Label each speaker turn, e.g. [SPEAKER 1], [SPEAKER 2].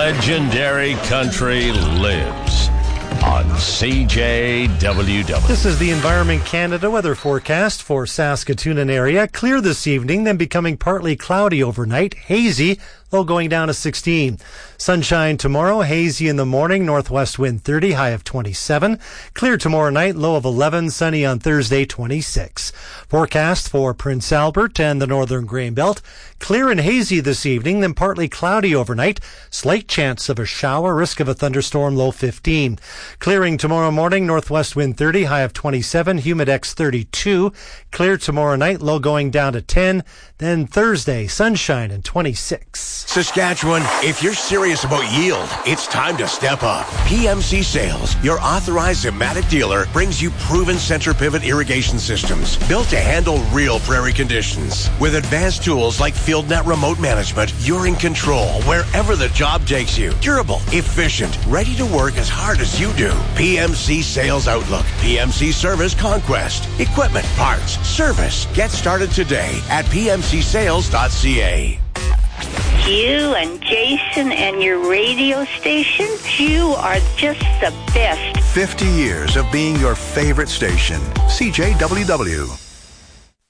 [SPEAKER 1] Legendary country lives on CJWW.
[SPEAKER 2] This is the Environment Canada weather forecast for Saskatoon and area. Clear this evening, then becoming partly cloudy overnight. Hazy, low going down to 16. Sunshine tomorrow, hazy in the morning, northwest wind 30, high of 27. Clear tomorrow night, low of 11, sunny on Thursday, 26. Forecast for Prince Albert and the northern Grain Belt. Clear and hazy this evening, then partly cloudy overnight. Slight chance of a shower, risk of a thunderstorm, low 15. Clearing tomorrow morning, northwest wind 30, high of 27, humidex 32. Clear tomorrow night, low going down to 10. Then Thursday, sunshine and 26.
[SPEAKER 3] Saskatchewan, if you're serious about yield, it's time to step up. PMC Sales, your authorized Zematic dealer, brings you proven center pivot irrigation systems built to handle real prairie conditions. With advanced tools like FieldNet remote management, you're in control wherever the job takes you. Durable, efficient, ready to work as hard as you do. PMC Sales Outlook, PMC Service Conquest, equipment, parts, service. Get started today at pmcsales.ca.
[SPEAKER 4] You and Jason and your radio station, you are just the best.
[SPEAKER 5] 50 years of being your favorite station. CJWW.